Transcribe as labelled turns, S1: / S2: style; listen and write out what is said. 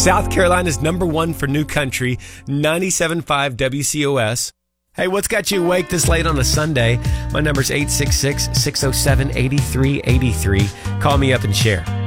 S1: South Carolina's number one for new country, 97.5 WCOS. Hey, what's got you awake this late on a Sunday? My number's 866-607-8383. Call me up and share.